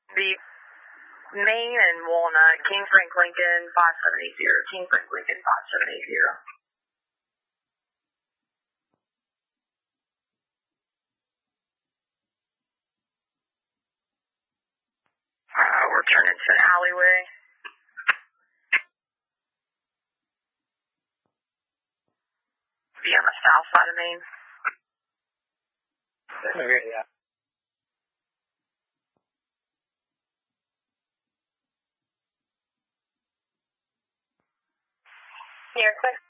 Be Main and Walnut, King Frank Lincoln 5780. King Frank Lincoln 5780. We're turning to an alleyway. Be on the south side of Main. Okay, yeah. Here, quick.